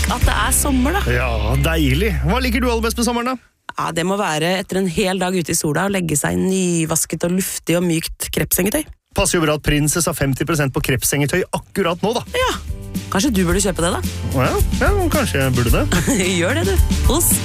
at det er sommer da. Ja, deilig. Hva liker du aller best med sommeren da? Ja, det må være etter en hel dag ute i sola og legge seg i nyvasket og luftig og mykt krepsengetøy. Passer jo bra at Princess har 50% på krepsengetøy akkurat nå da. Ja, kanskje du burde kjøpe det da? Ja, kanskje jeg burde det. Gjør det du, hos